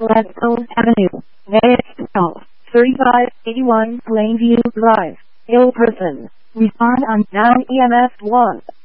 West Coast Avenue, Nashville, 3581 Plainview Drive, Hill Person. Respond on 9 EMS 1.